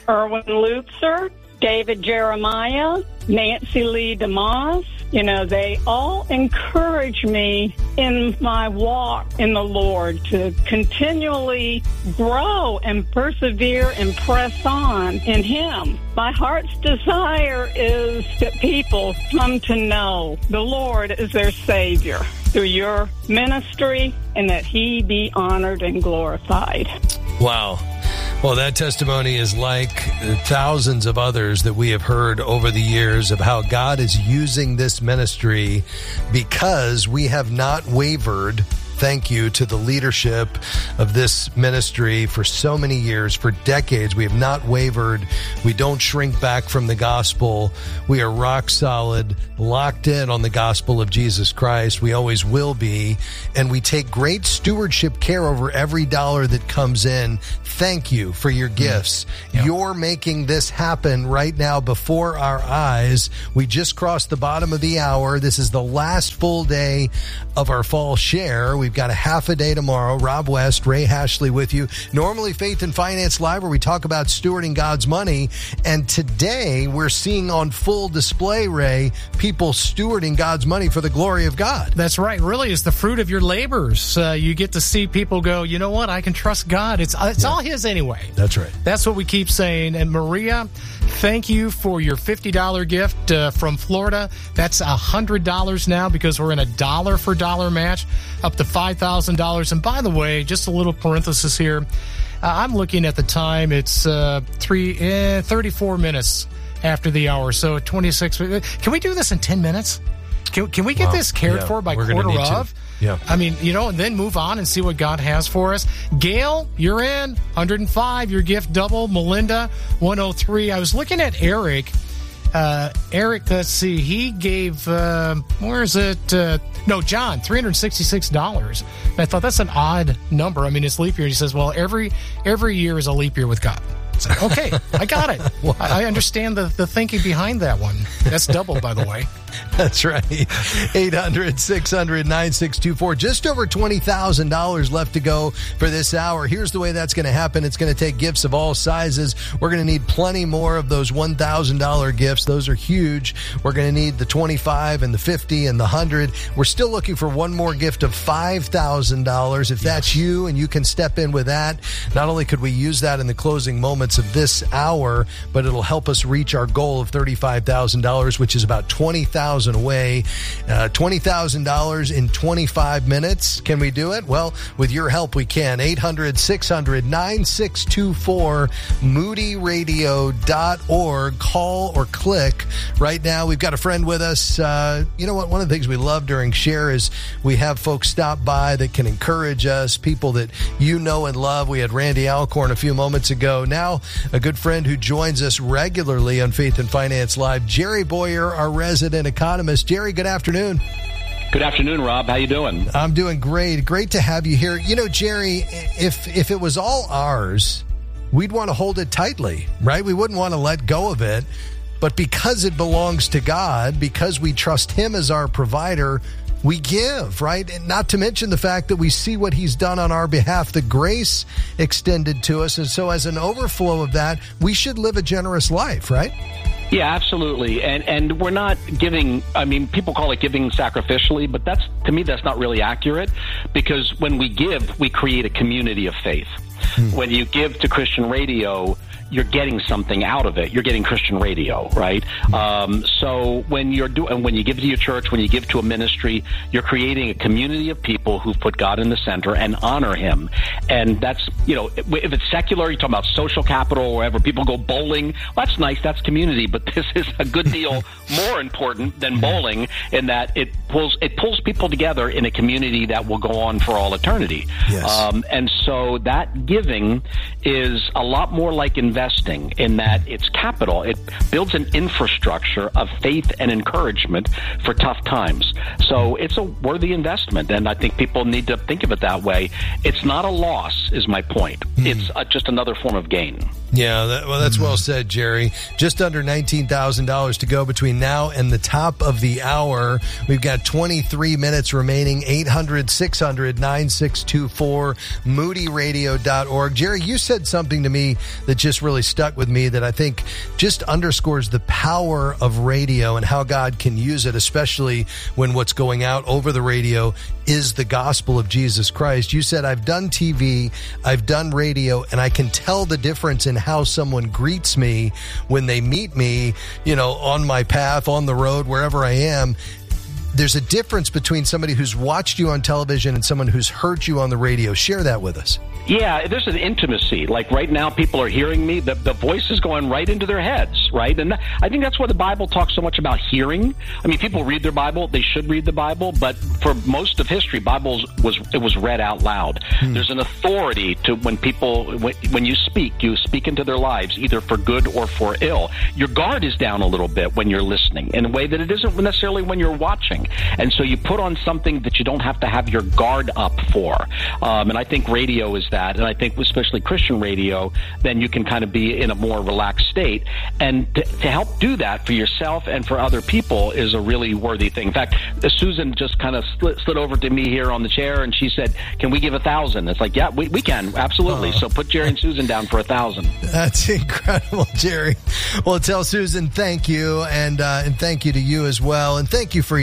Erwin Lutzer, David Jeremiah, Nancy Lee DeMoss. They all encourage me in my walk in the Lord to continually grow and persevere and press on in Him. My heart's desire is that people come to know the Lord as their Savior through your ministry, and that He be honored and glorified. Wow. Well, that testimony is like thousands of others that we have heard over the years of how God is using this ministry because we have not wavered. Thank you to the leadership of this ministry for so many years, for decades. We have not wavered. We don't shrink back from the gospel. We are rock solid, locked in on the gospel of Jesus Christ. We always will be. And we take great stewardship care over every dollar that comes in. Thank you for your gifts. Yep. You're making this happen right now before our eyes. We just crossed the bottom of the hour. This is the last full day of our fall share. We've got a half a day tomorrow. Rob West, Ray Hashley with you. Normally Faith and Finance Live, where we talk about stewarding God's money. And today we're seeing on full display, Ray, people stewarding God's money for the glory of God. That's right. Really, it's the fruit of your labors. You get to see people go, you know what? I can trust God. It's all His anyway. That's right. That's what we keep saying. And Maria, thank you for your $50 gift from Florida. That's $100 now because we're in a dollar for dollar match, up to $5,000. And by the way, just a little parenthesis here. I'm looking at the time. It's 34 minutes after the hour. So 26. Can we do this in 10 minutes? Can we get this cared for by quarter of? Yeah. I mean, and then move on and see what God has for us. Gail, you're in. 105, your gift double. Melinda, 103. I was looking at Eric. Eric, let's see. He gave, where is it? John, $366. And I thought that's an odd number. I mean, it's leap year. He says, well, every year is a leap year with God. So, okay, I got it. I understand the thinking behind that one. That's double, by the way. That's right. 800-600-9624. Just over $20,000 left to go for this hour. Here's the way that's going to happen. It's going to take gifts of all sizes. We're going to need plenty more of those $1,000 gifts. Those are huge. We're going to need the 25 and the 50 and the 100. We're still looking for one more gift of $5,000. If that's you and you can step in with that, not only could we use that in the closing moments of this hour, but it'll help us reach our goal of $35,000, which is about $20,000 away. $20,000 in 25 minutes. Can we do it? Well, with your help, we can. 800-600-9624, moodyradio.org. Call or click right now. We've got a friend with us. You know what? One of the things we love during Share is we have folks stop by that can encourage us, people that you know and love. We had Randy Alcorn a few moments ago. Now, a good friend who joins us regularly on Faith and Finance Live, Jerry Boyer, our resident economist. Jerry, good afternoon. Good afternoon, Rob. How you doing? I'm doing great. Great to have you here. You know, Jerry, if it was all ours, we'd want to hold it tightly, right? We wouldn't want to let go of it. But because it belongs to God, because we trust Him as our provider, we give, right? And not to mention the fact that we see what He's done on our behalf, the grace extended to us. And so as an overflow of that, we should live a generous life, right? Yeah, absolutely. And we're not giving, I mean, people call it giving sacrificially, but to me, that's not really accurate, because when we give, we create a community of faith. When you give to Christian radio, you're getting something out of it. You're getting Christian radio, right? So when you give to your church, when you give to a ministry, you're creating a community of people who put God in the center and honor Him. And that's, if it's secular, you're talking about social capital or wherever people go bowling. Well, that's nice. That's community. But this is a good deal more important than bowling, in that it pulls people together in a community that will go on for all eternity. Yes. And so that giving is a lot more like investing, in that it's capital. It builds an infrastructure of faith and encouragement for tough times. So it's a worthy investment, and I think people need to think of it that way. It's not a loss, is my point. It's just another form of gain. Yeah, that's well said, Jerry. Just under $19,000 to go between now and the top of the hour. We've got 23 minutes remaining. 800-600-9624, moodyradio.org. Jerry, you said something to me that just really stuck with me that I think just underscores the power of radio and how God can use it, especially when what's going out over the radio is the gospel of Jesus Christ. You said, I've done TV, I've done radio, and I can tell the difference in how someone greets me when they meet me, on my path, on the road, wherever I am. There's a difference between somebody who's watched you on television and someone who's heard you on the radio. Share that with us. Yeah, there's an intimacy. Like right now, people are hearing me. The voice is going right into their heads, right? And I think that's why the Bible talks so much about hearing. I mean, people read their Bible. They should read the Bible. But for most of history, it was read out loud. There's an authority to when you speak into their lives, either for good or for ill. Your guard is down a little bit when you're listening in a way that it isn't necessarily when you're watching. And so you put on something that you don't have to have your guard up for. And I think radio is that. And I think especially Christian radio, then you can kind of be in a more relaxed state. And to help do that for yourself and for other people is a really worthy thing. In fact, Susan just kind of slid over to me here on the chair and she said, can we give 1,000? It's like, yeah, we can. Absolutely. So put Jerry and Susan down for 1,000. That's incredible, Jerry. Well, tell Susan thank you, and thank you to you as well. And thank you for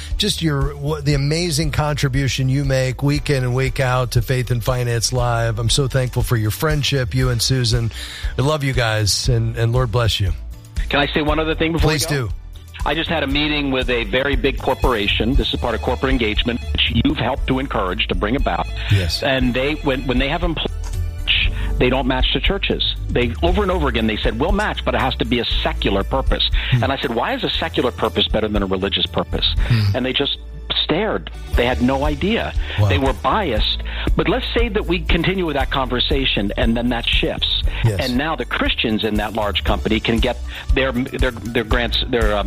the amazing contribution you make week in and week out to Faith and Finance Live. I'm so thankful for your friendship, you and Susan. I love you guys, and Lord bless you. Can I say one other thing before Please do. I just had a meeting with a very big corporation. This is part of corporate engagement, which you've helped to encourage, to bring about. Yes. And when they have employees, they don't match the churches. They over and over again, they said, we'll match, but it has to be a secular purpose. And I said, why is a secular purpose better than a religious purpose? And they just stared. They had no idea. Wow. They were biased. But let's say that we continue with that conversation and then that shifts. Yes. And now the Christians in that large company can get their grants, their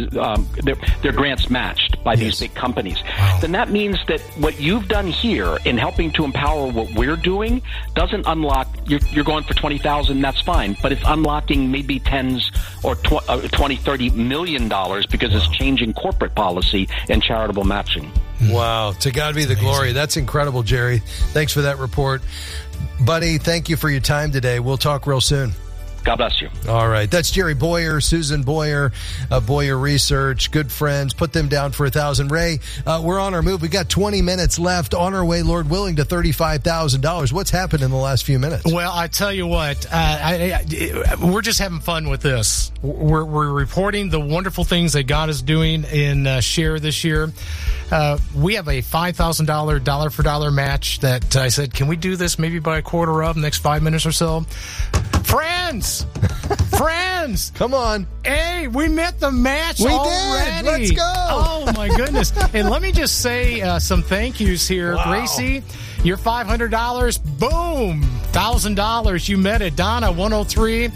grants matched by these big companies. Wow. Then that means that what you've done here in helping to empower what we're doing doesn't unlock, you're going for 20,000, that's fine, but it's unlocking maybe tens or 20, 30 million dollars because it's changing corporate policy and charitable matching. Wow. To God be the glory. That's incredible, Jerry. Thanks for that report. Buddy, thank you for your time today. We'll talk real soon. God bless you. All right. That's Jerry Bowyer, Susan Bowyer, Bowyer Research. Good friends. Put them down for 1,000. Ray, we're on our move. We got 20 minutes left, on our way, Lord willing, to $35,000. What's happened in the last few minutes? Well, I tell you what, we're just having fun with this. We're reporting the wonderful things that God is doing in Share this year. We have a $5,000 dollar for dollar match that I said, can we do this maybe by a quarter of the next 5 minutes or so? Friends, come on. Hey, we met the match already. Did. Let's go. Oh, my goodness. And let me just say some thank yous here. Wow. Gracie, your $500, boom, $1,000. You met it. Donna, 103.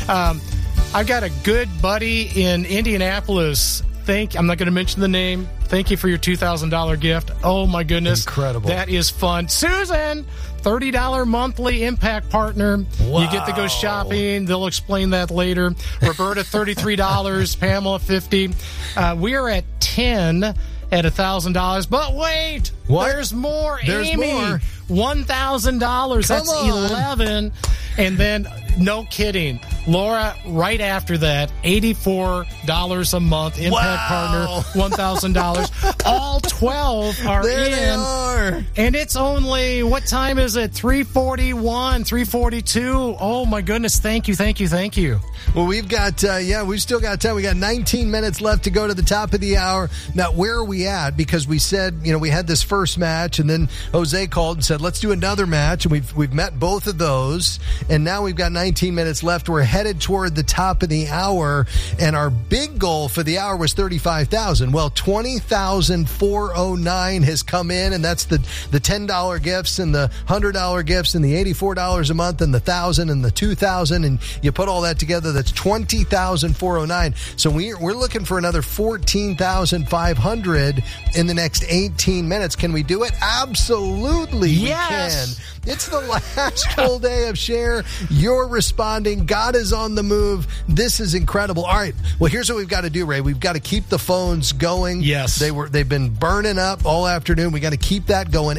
I've got a good buddy in Indianapolis. I'm not going to mention the name. Thank you for your $2,000 gift. Oh, my goodness. Incredible. That is fun. Susan, $30 monthly impact partner. Wow. You get to go shopping. They'll explain that later. Roberta, $33. Pamela, $50. We are at 10 at $1,000. But wait, what? There's more. There's Amy, more. $1,000. That's on. 11. And then, no kidding, Laura, right after that, $84 a month, impact partner, $1,000. All 12 are there in. They are. And it's only, what time is it? 3:41, 3:42. Oh, my goodness. Thank you. Well, we've got, we've still got time. We got 19 minutes left to go to the top of the hour. Now, where are we at? Because we said, we had this first match, and then Jose called and said, let's do another match. And we've met both of those. And now we've got 19 minutes left. We're headed toward the top of the hour. And our big goal for the hour was $35,000. Well, $20,409 has come in. And that's the $10 gifts and the $100 gifts and the $84 a month and the $1,000 and the $2,000. And you put all that together, that's $20,409. So we're looking for another $14,500 in the next 18 minutes. Can we do it? Absolutely. Yes. We can. It's the last full day of Share. You're responding. God is is on the move. This is incredible. All right. Well, here's what we've got to do, Ray. We've got to keep the phones going. Yes. They've been burning up all afternoon. We got to keep that going.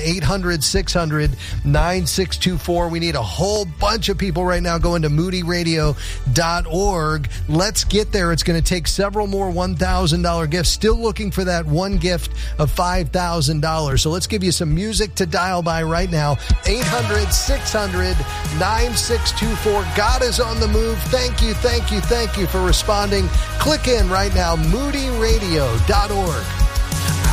800-600-9624. We need a whole bunch of people right now going to moodyradio.org. Let's get there. It's going to take several more $1,000 gifts. Still looking for that one gift of $5,000. So let's give you some music to dial by right now. 800-600-9624. God is on the move. Thank you for responding. Click in right now, moodyradio.org.